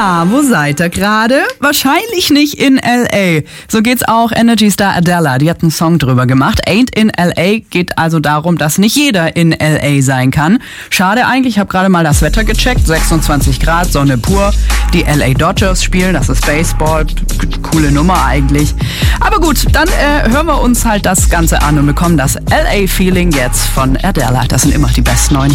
Na, wo seid ihr gerade? Wahrscheinlich nicht in L.A. So geht's auch Energy Star Adele. Die hat einen Song drüber gemacht. Ain't in L.A. geht also darum, dass nicht jeder in L.A. sein kann. Schade eigentlich, ich habe gerade mal das Wetter gecheckt. 26 Grad, Sonne pur. Die L.A. Dodgers spielen, das ist Baseball. Coole Nummer eigentlich. Aber gut, dann hören wir uns halt das Ganze an und bekommen das L.A. Feeling jetzt von Adele. Das sind immer die besten neuen